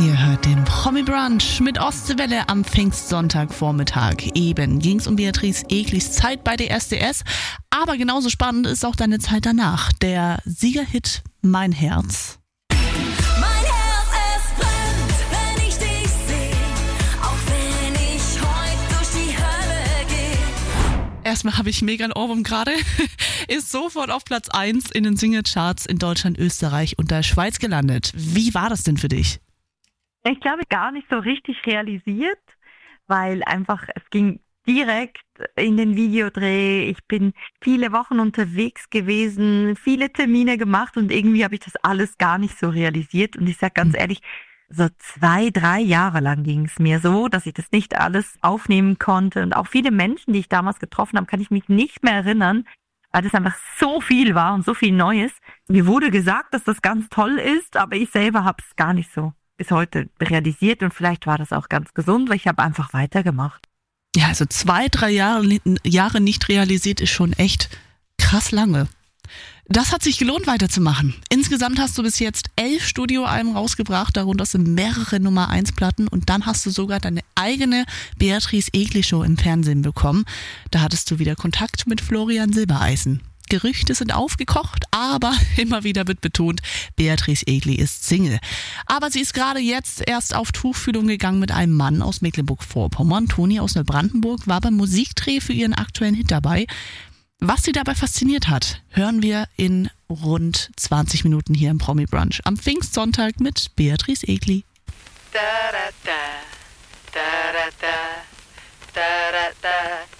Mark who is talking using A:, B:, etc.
A: Ihr hört den Promi-Brunch mit Ostseewelle am Pfingstsonntagvormittag. Eben ging es um Beatrice Eglis Zeit bei der SDS, aber genauso spannend ist auch deine Zeit danach. Der Siegerhit Mein Herz.
B: Mein Herz, es brennt, wenn ich dich sehe, auch wenn ich heute durch die Hölle gehe.
A: Erstmal habe ich mega einen Ohrwurm gerade. Ist sofort auf Platz 1 in den Singlecharts in Deutschland, Österreich und der Schweiz gelandet. Wie war das denn für dich?
C: Ich glaube, gar nicht so richtig realisiert, weil einfach es ging direkt in den Videodreh. Ich bin viele Wochen unterwegs gewesen, viele Termine gemacht und irgendwie habe ich das alles gar nicht so realisiert. Und ich sage ganz ehrlich, so 2-3 Jahre lang ging es mir so, dass ich das nicht alles aufnehmen konnte. Und auch viele Menschen, die ich damals getroffen habe, kann ich mich nicht mehr erinnern, weil das einfach so viel war und so viel Neues. Mir wurde gesagt, dass das ganz toll ist, aber ich selber habe es gar nicht so bis heute realisiert und vielleicht war das auch ganz gesund, weil ich habe einfach weitergemacht.
A: Ja, also 2-3 Jahre nicht realisiert ist schon echt krass lange. Das hat sich gelohnt, weiterzumachen. Insgesamt hast du bis jetzt 11 Studioalben rausgebracht, darunter sind mehrere Nummer-1-Platten und dann hast du sogar deine eigene Beatrice Egli Show im Fernsehen bekommen. Da hattest du wieder Kontakt mit Florian Silbereisen. Gerüchte sind aufgekocht, aber immer wieder wird betont, Beatrice Egli ist Single. Aber sie ist gerade jetzt erst auf Tuchfühlung gegangen mit einem Mann aus Mecklenburg-Vorpommern. Toni aus Neubrandenburg war beim Musikdreh für ihren aktuellen Hit dabei. Was sie dabei fasziniert hat, hören wir in rund 20 Minuten hier im Promi-Brunch am Pfingstsonntag mit Beatrice Egli.
D: Da da da da da da da da.